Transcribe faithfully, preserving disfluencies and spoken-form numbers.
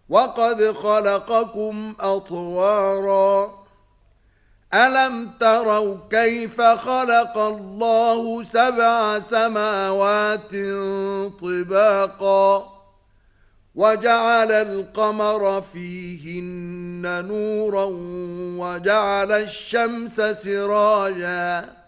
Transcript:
وقد خلقكم أطواراً ألم تروا كيف خلق الله سبع سماوات طباقا وجعل القمر فيهن نورا وجعل الشمس سراجا